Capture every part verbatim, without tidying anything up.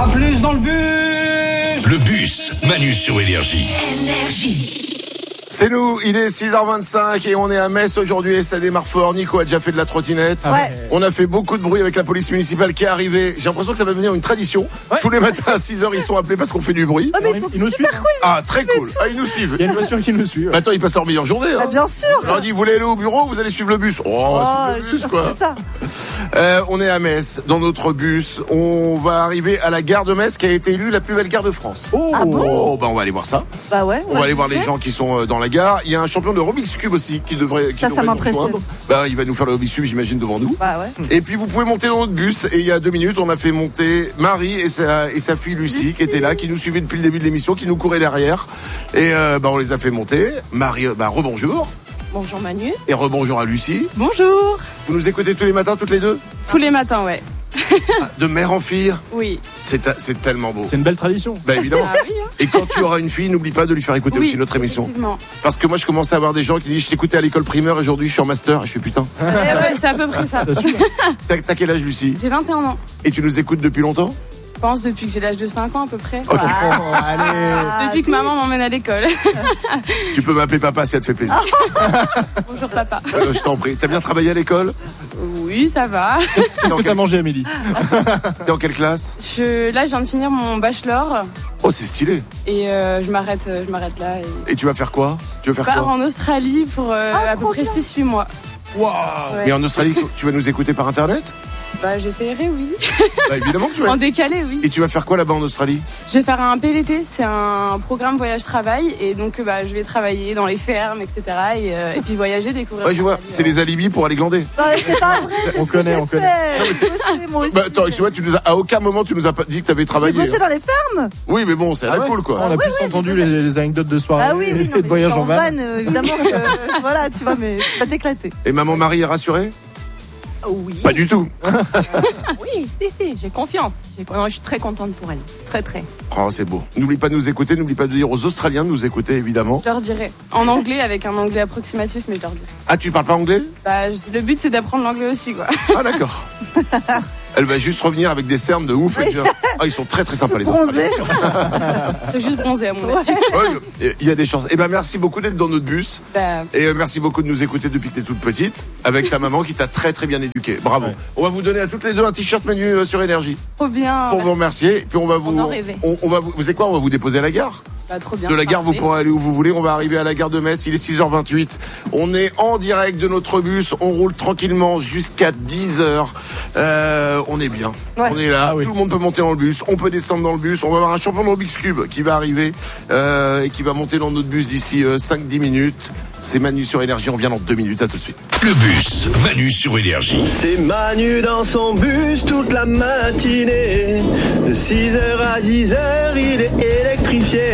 À plus dans le bus. Le bus, Manu sur Énergie. Énergie. C'est nous, il est six heures vingt-cinq et on est à Metz aujourd'hui et ça démarre fort. Nico a déjà fait de la trottinette. Ouais. On a fait beaucoup de bruit avec la police municipale qui est arrivée. J'ai l'impression que ça va devenir une tradition. Ouais. Tous les matins à six heures, ils sont appelés parce qu'on fait du bruit. Ah mais ils sont Ils nous super suivent. cool. Ah, très cool. Ah, ils nous suivent. Il y a une voiture qui nous suit. Ouais. Bah, attends, ils passent leur meilleure journée. Ah, Hein. bien sûr. On leur dit, vous voulez aller au bureau, vous allez suivre le bus. Oh, Oh, suivre le bus, je- quoi. c'est ça. Euh, on est à Metz, dans notre bus. On va arriver à la gare de Metz qui a été élue la plus belle gare de France. Oh, Ah bon Oh, bah, on va aller voir ça. Bah ouais. On va aller voir les bouger. gens qui sont euh, dans la gare. Il y a un champion de Rubik's Cube aussi qui devrait, qui Ça, ça devrait nous m'impressionne. rejoindre. Bah, il va nous faire le Rubik's Cube, j'imagine, devant nous. Bah ouais. Et puis vous pouvez monter dans notre bus. Et il y a deux minutes, on a fait monter Marie et sa, et sa fille Lucie, Lucie. qui étaient là, qui nous suivaient depuis le début de l'émission, qui nous couraient derrière. Et euh, bah, on les a fait monter. Marie, bah, rebonjour. Bonjour Manu. Et rebonjour à Lucie. Bonjour. Vous nous écoutez tous les matins, toutes les deux? Tous les matins, ouais. Ah, de mère en fille. Oui. C'est, ta- c'est tellement beau. c'est une belle tradition. Bah évidemment. Ah oui, hein. Et quand tu auras une fille, n'oublie pas de lui faire écouter Oui, aussi notre émission. effectivement. Parce que moi, je commence à avoir des gens qui disent, je t'écoutais à l'école primaire, aujourd'hui, je suis en master. Et je fais putain. Eh ouais. C'est à peu près ça. Ça suit. T'as, t'as quel âge, Lucie? J'ai vingt et un ans. Et tu nous écoutes depuis longtemps? Je pense depuis que j'ai l'âge de cinq ans à peu près. Oh, allez. Depuis que maman m'emmène à l'école. Tu peux m'appeler papa si ça te fait plaisir. Bonjour papa. Euh, je t'en prie. T'as bien travaillé à l'école? Oui, ça va. Qu'est-ce que t'as mangé, Amélie? T'es en quelle classe? Je, là, je viens de finir mon bachelor Oh, c'est stylé. et euh, je m'arrête, je m'arrête là. Et... Et tu vas faire quoi? Tu veux Je faire pars quoi? en Australie pour euh, Ah, à peu trop près bien. six huit mois. Waouh! Ouais. Mais en Australie, tu vas nous écouter par internet? Bah, j'essaierai, oui. Bah évidemment que tu vas. En décalé, oui. Et tu vas faire quoi là-bas en Australie? Je vais faire un P V T, c'est un programme voyage-travail, et donc euh, bah, je vais travailler dans les fermes, et cetera. Et, euh, et puis voyager, découvrir. Ouais, je vois. l'Australie, C'est ouais. les alibis pour aller glander. Ouais, c'est pas vrai. C'est On ce connaît, que j'ai on connaît. fait. Non, mais c'est- Moi aussi, moi aussi. Bah attends, tu vois, tu nous as, à aucun moment tu nous as pas dit que t'avais J'ai travaillé. bossé dans les fermes. Oui, mais bon, c'est à Ah la ouais. cool quoi. On a plus entendu les, les anecdotes de soirée Ah oui, oui. non, et de mais voyage en van. euh, évidemment. que, euh, voilà, tu vois, mais tu vas t'éclater. Et maman Marie est rassurée? Oui. Pas du tout. Oui, si, si, j'ai confiance. J'ai... Non, je suis très contente pour elle. Très, très. Oh, c'est beau. N'oublie pas de nous écouter, n'oublie pas de dire aux Australiens de nous écouter évidemment. Je leur dirai. En anglais, avec un anglais approximatif, mais je leur dirai. Ah, tu parles pas anglais? Bah, je- le but, c'est d'apprendre l'anglais aussi, quoi. Ah d'accord. Elle va juste revenir avec des cernes de ouf. Et dire, ah, ils sont très très sympas les Australiens. Bronzé. Je vais juste bronzer, à mon avis. Ouais, il y a des chances. Eh ben merci beaucoup d'être dans notre bus. Bah, Et euh, merci beaucoup de nous écouter depuis que t'es toute petite, avec ta maman qui t'a très très bien éduquée. Bravo. Ouais. On va vous donner à toutes les deux un t-shirt Manu euh, sur Énergie trop bien. pour vous remercier. Puis on va vous, On en rêvait. on, on va vous, vous savez quoi, on va vous déposer à la gare. Bah, trop bien. De la gare, vous Parfait. pourrez aller où vous voulez. On va arriver à la gare de Metz. Il est six heures vingt-huit. On est en direct de notre bus. On roule tranquillement jusqu'à dix heures. Euh, on est bien. Ouais. On est là. Ah oui. Tout le monde peut monter dans le bus. On peut descendre dans le bus. On va avoir un champion de Rubik's Cube qui va arriver euh, et qui va monter dans notre bus d'ici euh, cinq dix minutes. C'est Manu sur Énergie. On revient dans deux minutes. À tout de suite. Le bus, Manu sur Énergie. C'est Manu dans son bus toute la matinée. De six heures à dix heures, il est électrifié.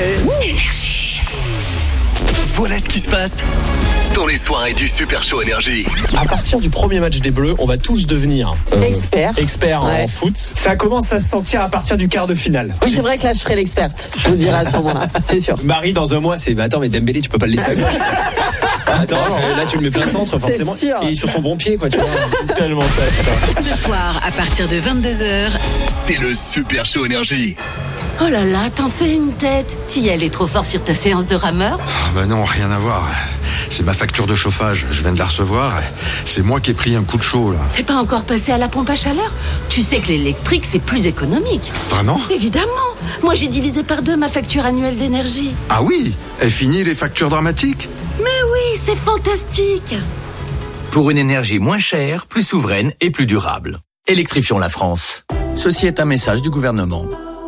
Voilà ce qui se passe dans les soirées du Super Show Énergie. À partir du premier match des Bleus, on va tous devenir euh, Expert. experts Ouais. en foot. Ça commence à se sentir à partir du quart de finale. Oui, c'est vrai que là, je serai l'experte. Je vous le dirai à ce moment-là, c'est sûr. Marie, dans un mois, c'est bah, attends, mais Dembélé, tu peux pas le laisser à gauche. Attends, euh, là, tu le mets plein centre, forcément. sûr. Et sur son bon pied, quoi, tu vois. C'est tellement ça. Putain. Ce soir, à partir de vingt-deux heures, C'est le Super Show Énergie. Oh là là, t'en fais une tête. T'y allais trop fort sur ta séance de rameur. Ah bah non, rien à voir. C'est ma facture de chauffage, je viens de la recevoir. C'est moi qui ai pris un coup de chaud, là. T'es pas encore passé à la pompe à chaleur? Tu sais que l'électrique, c'est plus économique. Vraiment? Évidemment. Moi, j'ai divisé par deux ma facture annuelle d'énergie. Ah oui? Et fini les factures dramatiques? Mais oui, c'est fantastique. Pour une énergie moins chère, plus souveraine et plus durable. Électrifions la France. Ceci est un message du gouvernement.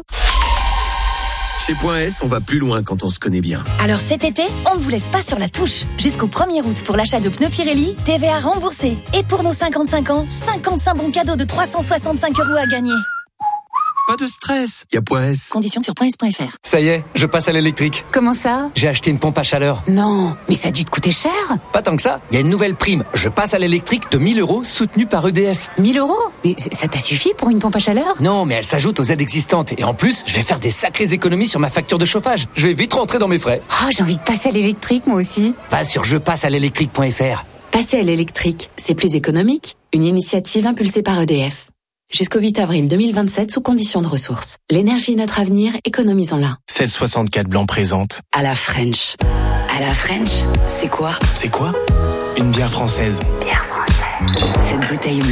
Chez Point S, on va plus loin quand on se connaît bien. Alors cet été, on ne vous laisse pas sur la touche. Jusqu'au premier août pour l'achat de pneus Pirelli, T V A remboursé. Et pour nos cinquante-cinq ans, cinquante-cinq bons cadeaux de trois cent soixante-cinq euros à gagner. Pas de stress, y a Point S. Conditions sur point s point f r. Ça y est, je passe à l'électrique. Comment ça? J'ai acheté une pompe à chaleur. Non, mais ça a dû te coûter cher. Pas tant que ça, il y a une nouvelle prime. Je passe à l'électrique de mille euros soutenue par E D F. mille euros? Mais ça t'a suffi pour une pompe à chaleur? Non, mais elle s'ajoute aux aides existantes. Et en plus, je vais faire des sacrées économies sur ma facture de chauffage. Je vais vite rentrer dans mes frais. Oh, j'ai envie de passer à l'électrique, moi aussi. Va sur je passe à l'électrique point f r. Passer à l'électrique, c'est plus économique. Une initiative impulsée par E D F. Jusqu'au huit avril deux mille vingt-sept sous conditions de ressources. L'énergie est notre avenir, économisons-la. seize soixante-quatre Blanc présente. À la French. À la French, c'est quoi? C'est quoi? Une bière française. Bière française. Cette bouteille